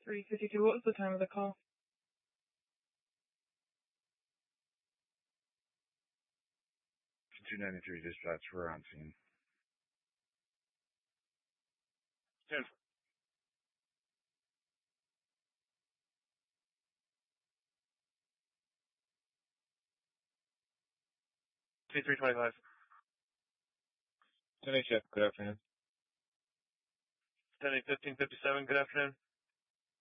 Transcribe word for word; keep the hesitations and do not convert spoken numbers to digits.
three fifty-two, what was the time of the call? two ninety-three dispatch, we're on scene. ten. T three twenty-five. ten eight, Chef. Good afternoon. ten eight fifteen fifty-seven, good afternoon.